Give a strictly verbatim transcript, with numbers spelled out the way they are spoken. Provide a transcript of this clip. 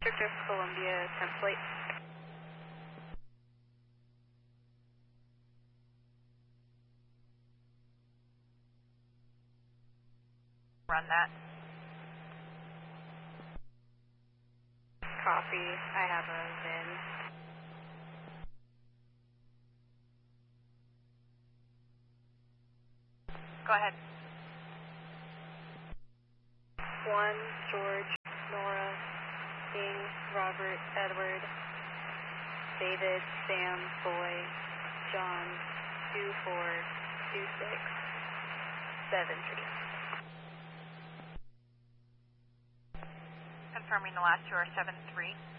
District of Columbia template. Run that. Copy. I have a V I N. Go ahead. One, George, Nora, King, Robert, Edward, David, Sam, Boy, John, two four, two six, seven three. Confirming the last two are seven three.